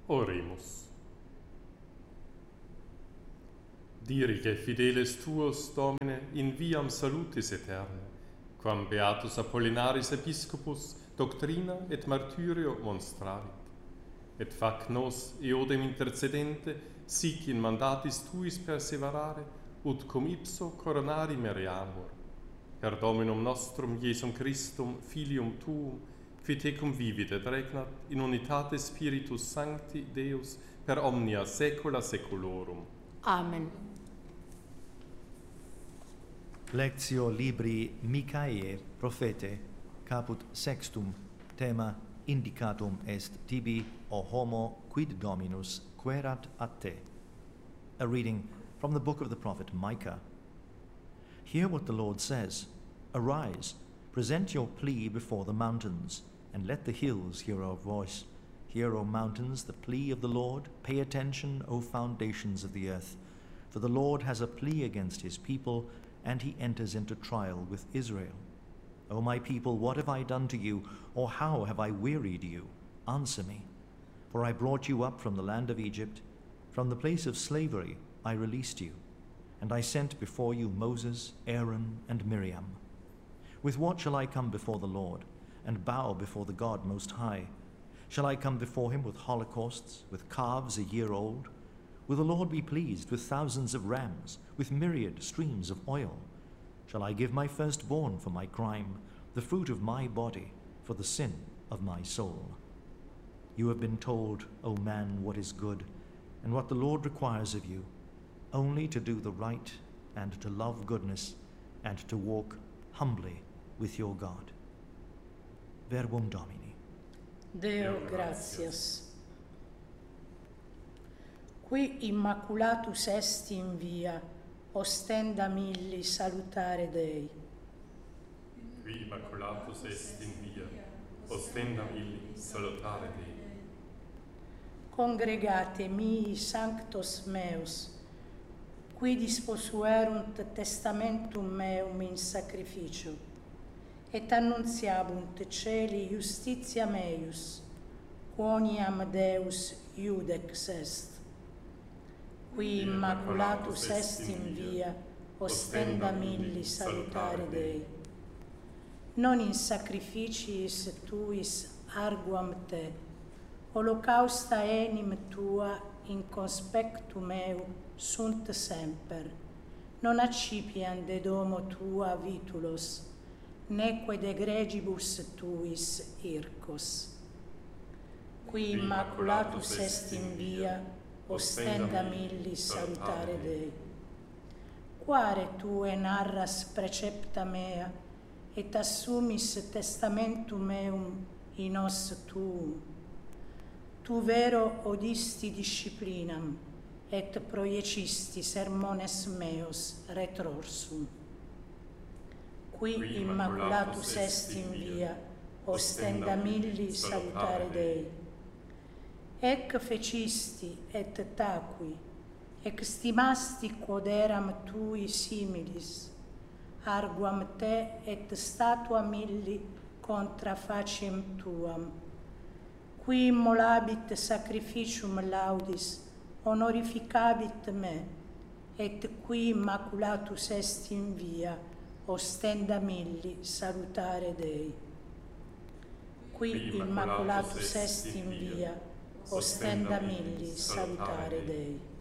Oremus. Dirige fideles tuos, Domine, in viam salutis aeterne, quam beatus Apollinaris episcopus doctrina et martyrio monstravit, et fac nos eodem intercedente sic in mandatis tuis perseverare, ut cum ipso coronari meriamur. Per Dominum nostrum Iesum Christum, Filium Tuum, qui tecum vivit et regnat in unitate Spiritus Sancti Deus per omnia saecula saeculorum. Amen. Lectio libri Micae prophete, caput sextum, tema indicatum est tibi, o homo, quid Dominus querat a te. A reading from the book of the prophet Micah. Hear what the Lord says. Arise, present your plea before the mountains, and let the hills hear our voice. Hear, O mountains, the plea of the Lord. Pay attention, O foundations of the earth. For the Lord has a plea against his people, and he enters into trial with Israel. O my people, what have I done to you, or how have I wearied you? Answer me. For I brought you up from the land of Egypt, from the place of slavery I released you, and I sent before you Moses, Aaron, and Miriam. With what shall I come before the Lord, and bow before the God Most High? Shall I come before him with holocausts, with calves a year old? Will the Lord be pleased with thousands of rams, with myriad streams of oil? Shall I give my firstborn for my crime, the fruit of my body for the sin of my soul? You have been told, O man, what is good, and what the Lord requires of you, only to do the right, and to love goodness, and to walk humbly with your God. Verbum Domini. Deo gratias. Qui immaculatus est in via, ostenda milli salutare Dei. Qui immaculatus est in via, ostenda milli salutare Dei. Congregate mihi sanctos meus, qui disposuerunt testamentum meum in sacrificio, et annuntiabunt celi justitia meius, quoniam Deus iudex est. Qui immaculatus est in via, ostenda milli salutare Dei. Non in sacrificiis tuis arguam te, holocausta enim tua in conspectu meu sunt semper, non accipian de domo tua vitulos, neque de gregibus tuis ircos. Qui immaculatus est in via, ostenda milli salutare Dei. Quare tue narras precepta mea, et assumis testamentum meum in os tuum. Tu vero odisti disciplinam, et proiecisti sermones meos retrorsum. Qui immaculatus est in via, ostenda milli salutare Dei. Ec fecisti et taqui, extimasti quod eram tui similis, arguam te et statua milli contra faciem tuam. Qui immolabit sacrificium laudis, honorificabit me, et qui immaculatus est in via, ostenda milli salutare Dei. Qui immaculatus est in via, ostenda milli salutare Dei.